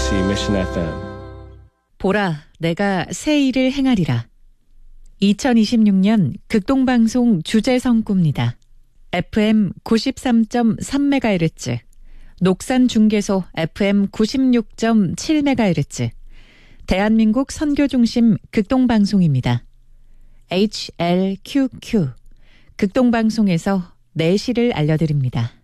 KBC Mission FM. 보라, 내가 새 일을 행하리라. 2026년 극동방송 주제성 꿈입니다. FM 93.3MHz, 녹산중계소 FM 96.7MHz, 대한민국 선교중심 극동방송입니다. HLQQ, 극동방송에서 내시를 알려드립니다.